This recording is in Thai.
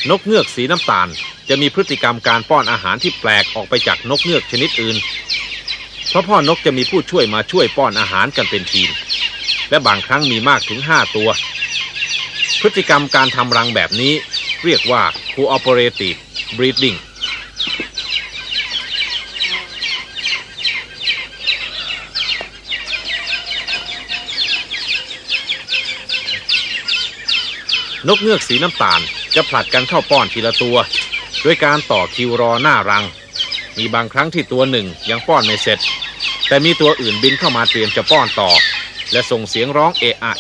นกเงือกสีน้ำตาลจะมีพฤติกรรมการป้อนอาหารที่แปลกออกไปจากนกเงือกชนิดอื่นเพราะพ่อนกจะมีผู้ช่วยมาช่วยป้อนอาหารกันเป็นทีมและบางครั้งมีมากถึง5 ตัวพฤติกรรมการทำรังแบบนี้เรียกว่า cooperative breedingนกเงือกสีน้ำตาลจะผลัดกันเข้าป้อนทีละตัวด้วยการต่อคิวรอหน้ารังมีบางครั้งที่ตัวหนึ่งยังป้อนไม่เสร็จแต่มีตัวอื่นบินเข้ามาเตรียมจะป้อนต่อและส่งเสียงร้องเอะอะ